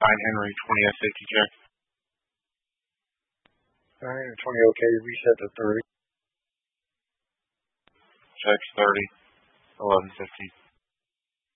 Henry, 20S safety check. Alright, 20 okay, reset to 30. Checks 30, 1150.